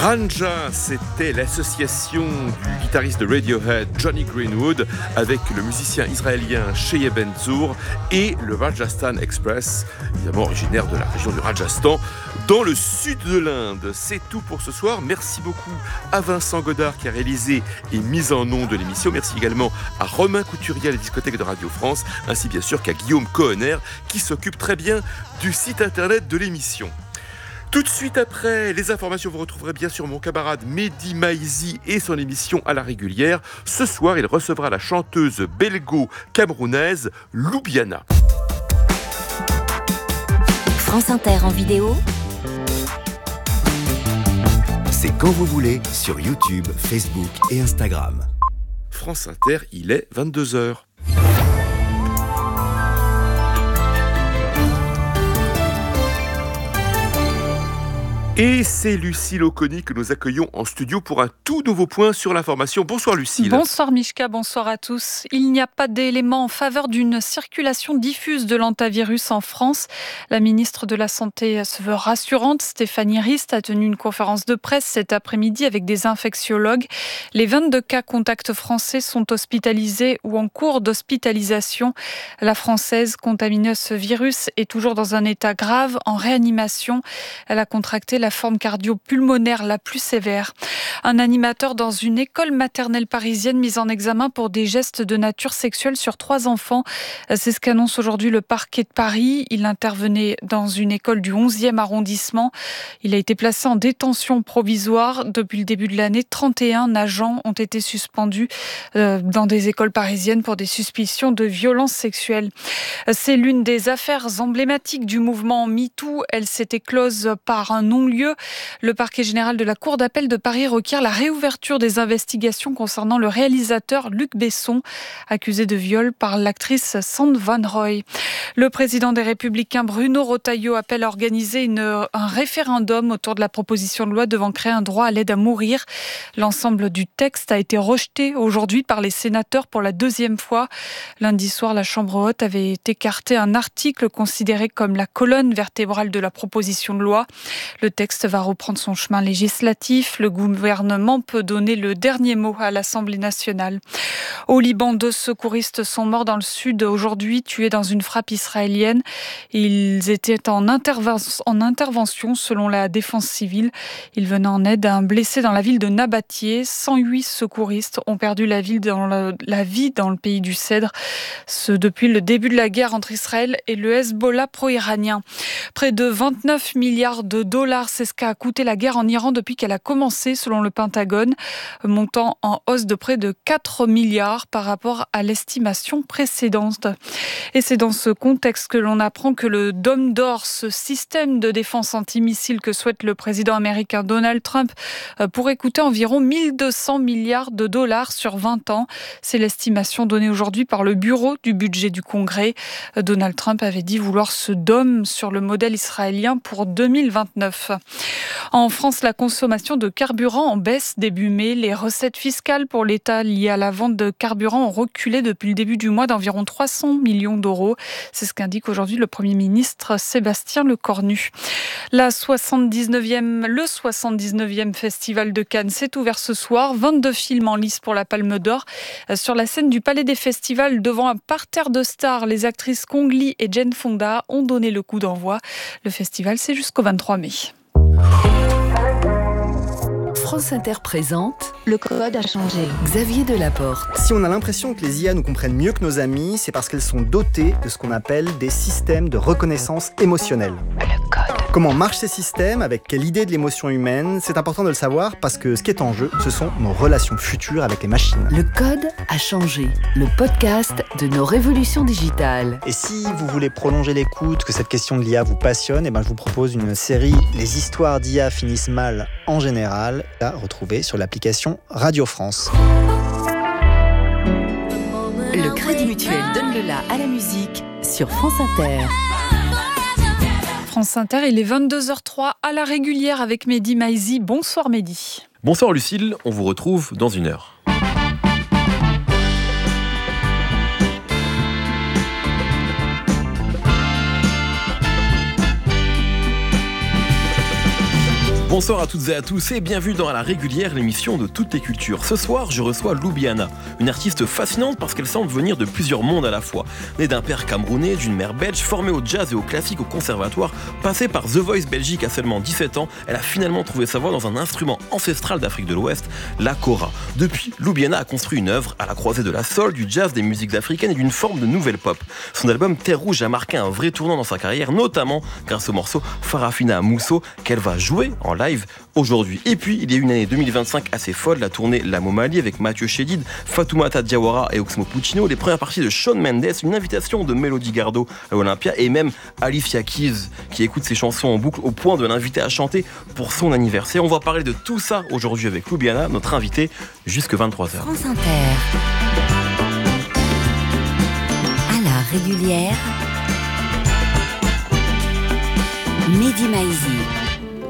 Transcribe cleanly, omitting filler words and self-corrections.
Ranja, c'était l'association du guitariste de Radiohead, Johnny Greenwood, avec le musicien israélien Sheye Ben-Tzur et le Rajasthan Express, évidemment originaire de la région du Rajasthan, dans le sud de l'Inde. C'est tout pour ce soir. Merci beaucoup à Vincent Godard qui a réalisé et mis en nom de l'émission. Merci également à Romain Couturier à la discothèque de Radio France, ainsi bien sûr qu'à Guillaume Cohenner qui s'occupe très bien du site internet de l'émission. Tout de suite après les informations, vous retrouverez bien sûr mon camarade Mehdi Maizi et son émission à la régulière. Ce soir, il recevra la chanteuse belgo-camerounaise Loubiana. France Inter en vidéo. C'est quand vous voulez sur YouTube, Facebook et Instagram. France Inter, il est 22h. Et c'est Lucille Oconi que nous accueillons en studio pour un tout nouveau point sur l'information. Bonsoir Lucille. Bonsoir Mishka, bonsoir à tous. Il n'y a pas d'éléments en faveur d'une circulation diffuse de l'hantavirus en France. La ministre de la Santé se veut rassurante. Stéphanie Rist a tenu une conférence de presse cet après-midi avec des infectiologues. Les 22 cas contacts français sont hospitalisés ou en cours d'hospitalisation. La Française contaminée ce virus est toujours dans un état grave, en réanimation. Elle a contracté la forme cardio-pulmonaire la plus sévère. Un animateur dans une école maternelle parisienne mis en examen pour des gestes de nature sexuelle sur 3 enfants. C'est ce qu'annonce aujourd'hui le parquet de Paris. Il intervenait dans une école du 11e arrondissement. Il a été placé en détention provisoire. Depuis le début de l'année, 31 agents ont été suspendus dans des écoles parisiennes pour des suspicions de violences sexuelles. C'est l'une des affaires emblématiques du mouvement MeToo. Elle s'est éclose par un non-lieu. Le parquet général de la Cour d'appel de Paris requiert la réouverture des investigations concernant le réalisateur Luc Besson, accusé de viol par l'actrice Sand Van Roy. Le président des Républicains, Bruno Retailleau, appelle à organiser un référendum autour de la proposition de loi devant créer un droit à l'aide à mourir. L'ensemble du texte a été rejeté aujourd'hui par les sénateurs pour la 2e fois. Lundi soir, la Chambre haute avait écarté un article considéré comme la colonne vertébrale de la proposition de loi. Le texte va reprendre son chemin législatif. Le gouvernement peut donner le dernier mot à l'Assemblée nationale. Au Liban, 2 secouristes sont morts dans le sud aujourd'hui, tués dans une frappe israélienne. Ils étaient en intervention selon la défense civile. Ils venaient en aide à un blessé dans la ville de Nabatieh. 108 secouristes ont perdu la vie dans le pays du Cèdre. Ce depuis le début de la guerre entre Israël et le Hezbollah pro-iranien. Près de 29 milliards de dollars, c'est ce qu'a coûté la guerre en Iran depuis qu'elle a commencé, selon le Pentagone, montant en hausse de près de 4 milliards par rapport à l'estimation précédente. Et c'est dans ce contexte que l'on apprend que le Dôme d'Or, ce système de défense antimissile que souhaite le président américain Donald Trump, pourrait coûter environ 1200 milliards de dollars sur 20 ans. C'est l'estimation donnée aujourd'hui par le bureau du budget du Congrès. Donald Trump avait dit vouloir ce dôme sur le modèle israélien pour 2029. En France, la consommation de carburant en baisse début mai. Les recettes fiscales pour l'État liées à la vente de carburant ont reculé depuis le début du mois d'environ 300 millions d'euros. C'est ce qu'indique aujourd'hui le Premier ministre Sébastien Lecornu. Le 79e Festival de Cannes s'est ouvert ce soir. 22 films en lice pour la Palme d'Or. Sur la scène du Palais des Festivals, devant un parterre de stars, les actrices Kong Lee et Jane Fonda ont donné le coup d'envoi. Le festival, c'est jusqu'au 23 mai. France Inter présente Le code a changé. Xavier Delaporte. Si on a l'impression que les IA nous comprennent mieux que nos amis, c'est parce qu'elles sont dotées de ce qu'on appelle des systèmes de reconnaissance émotionnelle. Le code. Comment marchent ces systèmes, avec quelle idée de l'émotion humaine, c'est important de le savoir parce que ce qui est en jeu, ce sont nos relations futures avec les machines. Le code a changé. Le podcast de nos révolutions digitales. Et si vous voulez prolonger l'écoute, que cette question de l'IA vous passionne, je vous propose une série « Les histoires d'IA finissent mal en général » à retrouver sur l'application Radio France. Le Crédit Mutuel donne le la à la musique sur France Inter. France Inter, il est 22h03 à la régulière avec Mehdi Maizi. Bonsoir Mehdi. Bonsoir Lucille, on vous retrouve dans 1 heure. Bonsoir à toutes et à tous et bienvenue dans À la régulière, l'émission de toutes les cultures. Ce soir, je reçois Loubiana, une artiste fascinante parce qu'elle semble venir de plusieurs mondes à la fois. Née d'un père camerounais, d'une mère belge, formée au jazz et au classique au conservatoire, passée par The Voice Belgique à seulement 17 ans, elle a finalement trouvé sa voix dans un instrument ancestral d'Afrique de l'Ouest, la kora. Depuis, Loubiana a construit une œuvre à la croisée de la soul, du jazz, des musiques africaines et d'une forme de nouvelle pop. Son album Terre Rouge a marqué un vrai tournant dans sa carrière, notamment grâce au morceau Farafina Mousso qu'elle va jouer en live aujourd'hui. Et puis, il y a eu une année 2025 assez folle, la tournée La Momali avec Mathieu Chédid, Fatoumata Diawara et Oxmo Puccino, les premières parties de Shawn Mendes, une invitation de Mélodie Gardot à l'Olympia et même Alicia Keys qui écoute ses chansons en boucle au point de l'inviter à chanter pour son anniversaire. On va parler de tout ça aujourd'hui avec Loubiana, notre invitée, jusque 23h. France Inter. À la régulière, Mehdi Maizi.